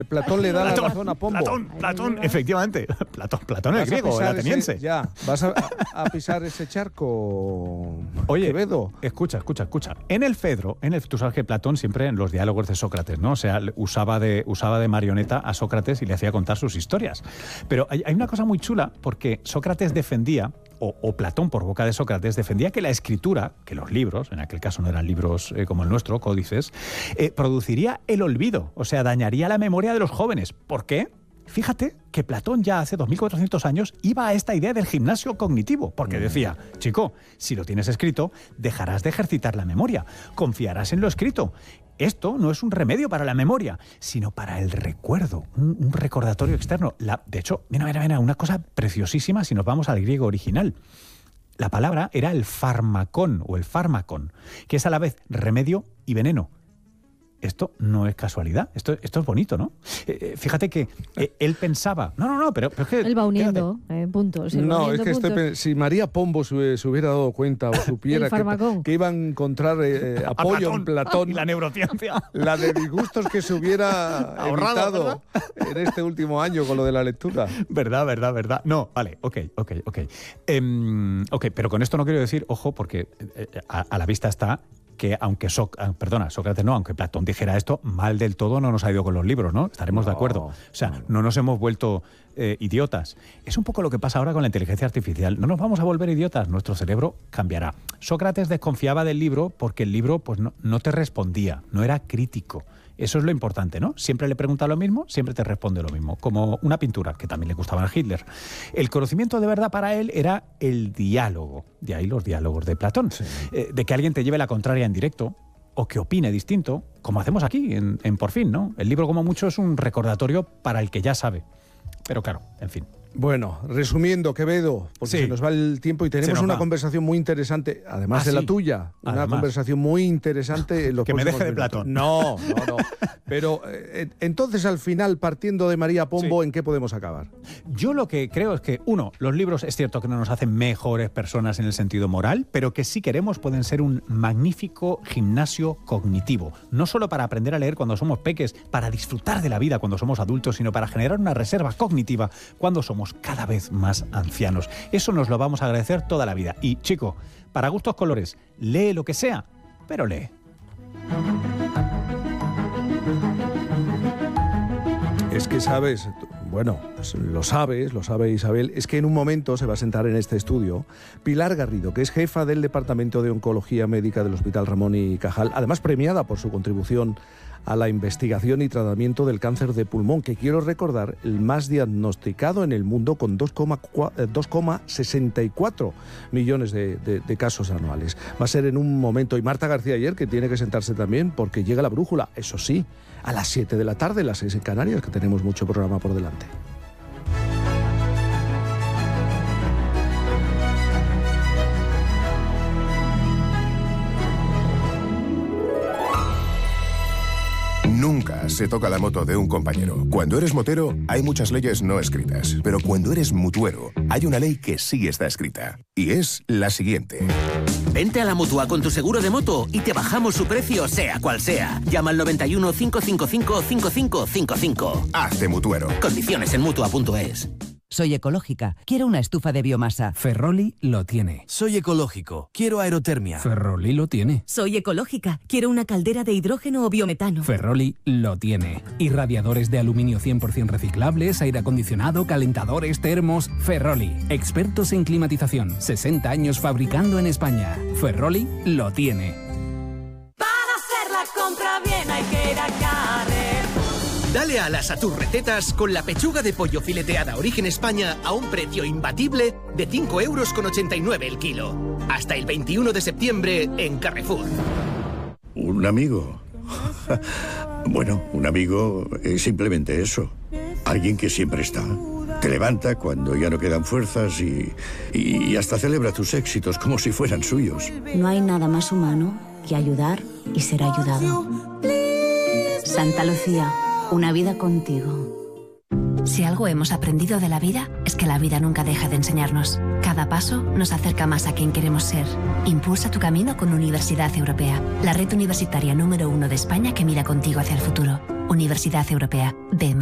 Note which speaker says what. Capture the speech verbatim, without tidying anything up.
Speaker 1: Platón le da
Speaker 2: Platón,
Speaker 1: la razón a Pombo.
Speaker 2: Platón, Platón, efectivamente. Platón, Platón el griego, el ateniense.
Speaker 1: Ese, ya, ¿vas a, a pisar ese charco,
Speaker 2: Oye,
Speaker 1: Quevedo?
Speaker 2: escucha, escucha, escucha. En el Fedro, en el, tú sabes que Platón siempre en los diálogos de Sócrates, ¿no? O sea, usaba de, usaba de marioneta a Sócrates y le hacía contar sus historias. Pero hay, hay una cosa muy chula, porque Sócrates defendía, o, o Platón por boca de Sócrates, defendía que la escritura, que los libros, en aquel caso no eran libros eh, como el nuestro, códices, eh, produciría el olvido, o sea, dañaría la memoria de los jóvenes. ¿Por qué? Fíjate que Platón ya hace dos mil cuatrocientos años iba a esta idea del gimnasio cognitivo, porque decía, chico, si lo tienes escrito, dejarás de ejercitar la memoria, confiarás en lo escrito. Esto no es un remedio para la memoria, sino para el recuerdo, un, un recordatorio externo. La, de hecho, mira, mira, mira, una cosa preciosísima si nos vamos al griego original. La palabra era el farmacón o el fármacon, que es a la vez remedio y veneno. Esto no es casualidad, esto, esto es bonito, ¿no? Eh, fíjate que eh, él pensaba... No, no, no, pero, pero es que...
Speaker 3: Él va uniendo eh, puntos.
Speaker 1: No, es que este, si María Pombo se, se hubiera dado cuenta o supiera que, que iba a encontrar eh, apoyo Platón, en Platón...
Speaker 2: Y la neurociencia.
Speaker 1: La de disgustos que se hubiera ahorrado en este último año con lo de la lectura.
Speaker 2: Verdad, verdad, verdad. No, vale, ok, ok, ok. Eh, ok, pero con esto no quiero decir, ojo, porque eh, a, a la vista está... que aunque so, perdona, Sócrates no, aunque Platón dijera esto, mal del todo no nos ha ido con los libros, ¿no? Estaremos no, de acuerdo. O sea, no, no nos hemos vuelto eh, idiotas. Es un poco lo que pasa ahora con la inteligencia artificial. No nos vamos a volver idiotas, nuestro cerebro cambiará. Sócrates desconfiaba del libro porque el libro pues no, no te respondía, no era crítico. Eso es lo importante, ¿no? Siempre le pregunta lo mismo, siempre te responde lo mismo. Como una pintura, que también le gustaba a Hitler. El conocimiento de verdad para él era el diálogo. De ahí los diálogos de Platón. Sí. Eh, de que alguien te lleve la contraria en directo o que opine distinto, como hacemos aquí en, en Por Fin, ¿no? El libro, como mucho, es un recordatorio para el que ya sabe. Pero claro, en fin.
Speaker 1: Bueno, resumiendo, Quevedo, porque sí, se nos va el tiempo y tenemos una va. conversación muy interesante, además ah, de la sí. tuya, una además. conversación muy interesante. En los
Speaker 2: que me deje de
Speaker 1: minutos.
Speaker 2: Platón.
Speaker 1: No, no, no. Pero eh, entonces, al final, partiendo de María Pombo, sí. ¿en qué podemos acabar?
Speaker 2: Yo lo que creo es que, uno, los libros es cierto que no nos hacen mejores personas en el sentido moral, pero que si queremos pueden ser un magnífico gimnasio cognitivo. No solo para aprender a leer cuando somos peques, para disfrutar de la vida cuando somos adultos, sino para generar una reserva cognitiva cuando somos cada vez más ancianos. Eso nos lo vamos a agradecer toda la vida. Y, chico, para gustos colores, lee lo que sea, pero lee.
Speaker 1: Es que sabes, bueno, lo sabes, lo sabe Isabel, es que en un momento se va a sentar en este estudio Pilar Garrido, que es jefa del Departamento de Oncología Médica del Hospital Ramón y Cajal, además premiada por su contribución a la investigación y tratamiento del cáncer de pulmón, que quiero recordar, el más diagnosticado en el mundo con dos coma sesenta y cuatro millones de, de, de casos anuales. Va a ser en un momento, y Marta García ayer, que tiene que sentarse también, porque llega la brújula, eso sí, a las siete de la tarde, las seis en Canarias, que tenemos mucho programa por delante.
Speaker 4: Nunca se toca la moto de un compañero. Cuando eres motero, hay muchas leyes no escritas. Pero cuando eres mutuero, hay una ley que sí está escrita. Y es la siguiente.
Speaker 5: Vente a la Mutua con tu seguro de moto y te bajamos su precio, sea cual sea. Llama al noventa y uno, cinco cinco cinco, cinco cinco cinco cinco.
Speaker 4: Hazte mutuero.
Speaker 5: Condiciones en mutua punto es.
Speaker 6: Soy ecológica. Quiero una estufa de biomasa.
Speaker 7: Ferroli lo tiene.
Speaker 8: Soy ecológico. Quiero aerotermia.
Speaker 7: Ferroli lo tiene.
Speaker 9: Soy ecológica. Quiero una caldera de hidrógeno o biometano.
Speaker 7: Ferroli lo tiene. Irradiadores de aluminio cien por ciento reciclables, aire acondicionado, calentadores, termos. Ferroli. Expertos en climatización. sesenta años fabricando en España. Ferroli lo tiene.
Speaker 10: Para hacer la compra bien hay que ir a Carrefour.
Speaker 5: Dale alas a tus recetas con la pechuga de pollo fileteada Origen España a un precio imbatible de cinco euros con ochenta y nueve el kilo. Hasta el veintiuno de septiembre en Carrefour.
Speaker 11: ¿Un amigo? Bueno, un amigo es simplemente eso. Alguien que siempre está. Te levanta cuando ya no quedan fuerzas y, y hasta celebra tus éxitos como si fueran suyos.
Speaker 12: No hay nada más humano que ayudar y ser ayudado. Santa Lucía. Una vida contigo.
Speaker 13: Si algo hemos aprendido de la vida, es que la vida nunca deja de enseñarnos. Cada paso nos acerca más a quien queremos ser. Impulsa tu camino con Universidad Europea, la red universitaria número uno de España que mira contigo hacia el futuro. Universidad Europea. Ve